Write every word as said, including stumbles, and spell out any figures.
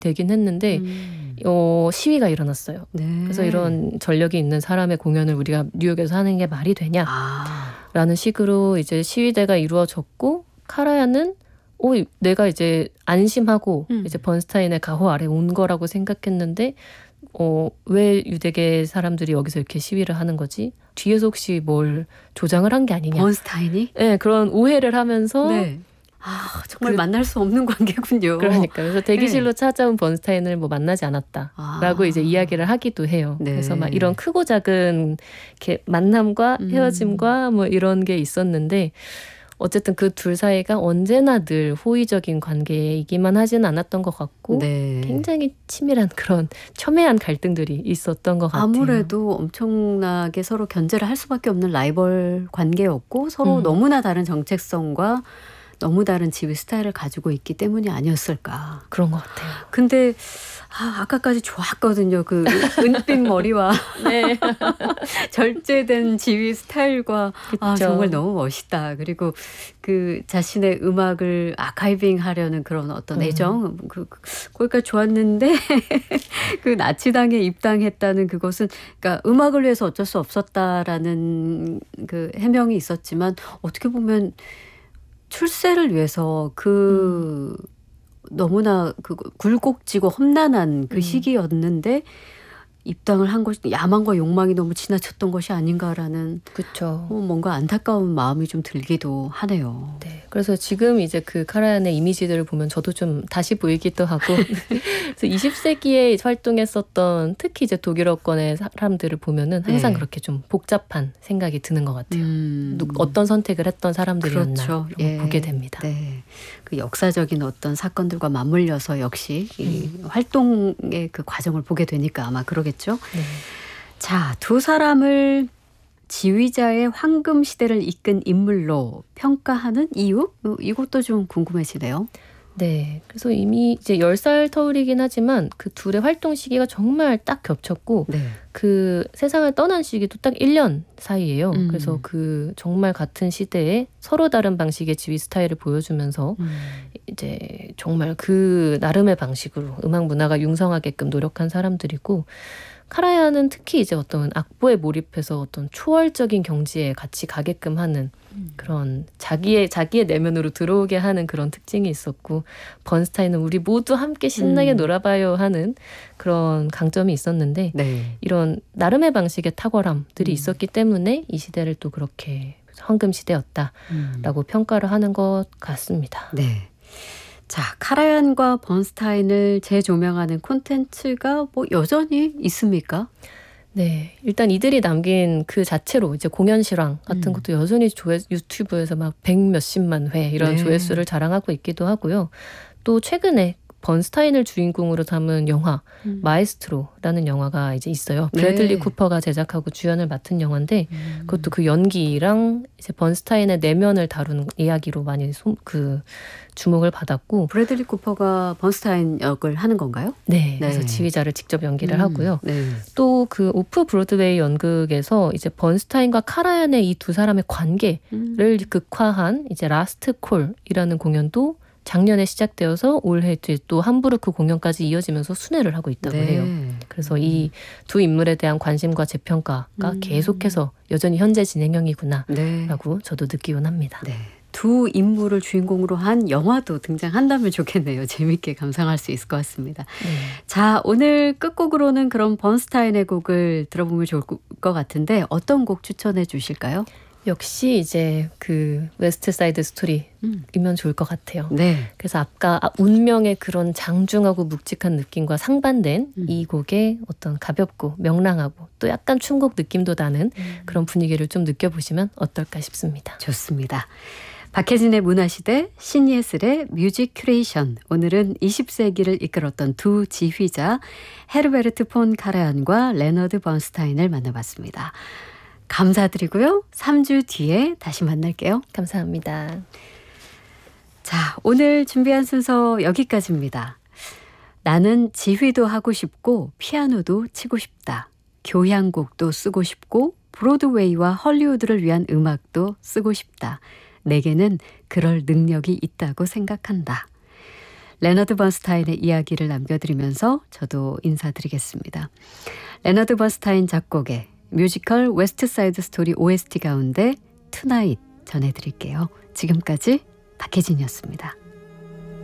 되긴 했는데 음. 어, 시위가 일어났어요. 네. 그래서 이런 전력이 있는 사람의 공연을 우리가 뉴욕에서 하는 게 말이 되냐? 아. 라는 식으로 이제 시위대가 이루어졌고 카라얀은 오, 내가 이제 안심하고 음. 이제 번스타인의 가호 아래 온 거라고 생각했는데 어, 왜 유대계 사람들이 여기서 이렇게 시위를 하는 거지? 뒤에서 혹시 뭘 조장을 한 게 아니냐? 번스타인이? 네, 그런 오해를 하면서 네. 아, 정말 그, 만날 수 없는 관계군요. 그러니까 그래서 대기실로 네. 찾아온 번스타인을 뭐 만나지 않았다라고 아. 이제 이야기를 하기도 해요. 네. 그래서 막 이런 크고 작은 이렇게 만남과 헤어짐과 뭐 이런 게 있었는데 어쨌든 그 둘 사이가 언제나 늘 호의적인 관계이기만 하지는 않았던 것 같고 네. 굉장히 치밀한 그런 첨예한 갈등들이 있었던 것 같아요. 아무래도 엄청나게 서로 견제를 할 수밖에 없는 라이벌 관계였고 서로 음. 너무나 다른 정체성과 너무 다른 지휘 스타일을 가지고 있기 때문이 아니었을까. 그런 것 같아요. 근데 아, 아까까지 좋았거든요. 그 은빛 머리와 네. 절제된 지휘 스타일과 아, 그쵸. 정말 너무 멋있다. 그리고 그 자신의 음악을 아카이빙 하려는 그런 어떤 음. 애정 그, 그, 거기까지 좋았는데 그 나치당에 입당했다는 그것은 그러니까 음악을 위해서 어쩔 수 없었다라는 그 해명이 있었지만 어떻게 보면 출세를 위해서 그 음. 너무나 그 굴곡지고 험난한 그 음. 시기였는데 입당을 한 것이 야망과 욕망이 너무 지나쳤던 것이 아닌가라는 그렇죠. 어, 뭔가 안타까운 마음이 좀 들기도 하네요. 네, 그래서 지금 이제 그 카라얀의 이미지들을 보면 저도 좀 다시 보이기도 하고 그래서 이십 세기에 활동했었던 특히 이제 독일어권의 사람들을 보면은 항상 네. 그렇게 좀 복잡한 생각이 드는 것 같아요. 음. 어떤 선택을 했던 사람들이었나 그렇죠. 이런 걸 예. 보게 됩니다. 네. 그 역사적인 어떤 사건들과 맞물려서 역시 이 음. 활동의 그 과정을 보게 되니까 아마 그러겠죠. 네. 자, 두 사람을 지휘자의 황금 시대를 이끈 인물로 평가하는 이유? 이것도 좀 궁금해지네요. 네. 그래서 이미 이제 열 살 터울이긴 하지만 그 둘의 활동 시기가 정말 딱 겹쳤고 네. 그 세상을 떠난 시기도 딱 일 년 사이예요. 음. 그래서 그 정말 같은 시대에 서로 다른 방식의 지휘 스타일을 보여주면서 음. 이제 정말 그 나름의 방식으로 음악 문화가 융성하게끔 노력한 사람들이고 카라얀은 특히 이제 어떤 악보에 몰입해서 어떤 초월적인 경지에 같이 가게끔 하는 그런 자기의 자기의 내면으로 들어오게 하는 그런 특징이 있었고 번스타인은 우리 모두 함께 신나게 음. 놀아봐요 하는 그런 강점이 있었는데 네. 이런 나름의 방식의 탁월함들이 음. 있었기 때문에 이 시대를 또 그렇게 황금 시대였다라고 음. 평가를 하는 것 같습니다. 네. 자, 카라얀과 번스타인을 재조명하는 콘텐츠가 뭐 여전히 있습니까? 네, 일단 이들이 남긴 그 자체로 이제 공연 실황 같은 음. 것도 여전히 조회, 유튜브에서 막 백 몇십만 회 이런 네. 조회수를 자랑하고 있기도 하고요. 또 최근에 번스타인을 주인공으로 담은 영화 음. 마에스트로라는 영화가 이제 있어요. 네. 브래들리 쿠퍼가 제작하고 주연을 맡은 영화인데 음. 그것도 그 연기랑 이제 번스타인의 내면을 다루는 이야기로 많이 소, 그 주목을 받았고 브래들리 쿠퍼가 번스타인 역을 하는 건가요? 네, 그래서 네. 지휘자를 직접 연기를 음. 하고요. 네. 또 그 오프 브로드웨이 연극에서 이제 번스타인과 카라얀의 이 두 사람의 관계를 음. 극화한 이제 라스트 콜이라는 공연도 작년에 시작되어서 올해 또 함부르크 공연까지 이어지면서 순회를 하고 있다고 네. 해요. 그래서 이 두 인물에 대한 관심과 재평가가 음. 계속해서 여전히 현재 진행형이구나라고 네. 저도 느끼곤 합니다. 네. 두 인물을 주인공으로 한 영화도 등장한다면 좋겠네요. 재밌게 감상할 수 있을 것 같습니다. 네. 자, 오늘 끝곡으로는 그럼 번스타인의 곡을 들어보면 좋을 것 같은데 어떤 곡 추천해 주실까요? 역시 이제 그 웨스트 사이드 스토리이면 음. 좋을 것 같아요. 네. 그래서 아까 운명의 그런 장중하고 묵직한 느낌과 상반된 음. 이 곡의 어떤 가볍고 명랑하고 또 약간 춘곡 느낌도 나는 음. 그런 분위기를 좀 느껴보시면 어떨까 싶습니다. 좋습니다. 박혜진의 문화시대, 신예슬의 뮤직 큐레이션. 오늘은 이십 세기를 이끌었던 두 지휘자 헤르베르트 폰 카라얀과 레너드 번스타인을 만나봤습니다. 감사드리고요. 삼 주 뒤에 다시 만날게요. 감사합니다. 자, 오늘 준비한 순서 여기까지입니다. 나는 지휘도 하고 싶고 피아노도 치고 싶다. 교향곡도 쓰고 싶고 브로드웨이와 헐리우드를 위한 음악도 쓰고 싶다. 내게는 그럴 능력이 있다고 생각한다. 레너드 번스타인의 이야기를 남겨드리면서 저도 인사드리겠습니다. 레너드 번스타인 작곡의 뮤지컬 웨스트사이드 스토리 오에스티 가운데 투나잇 전해드릴게요. 지금까지 박혜진이었습니다.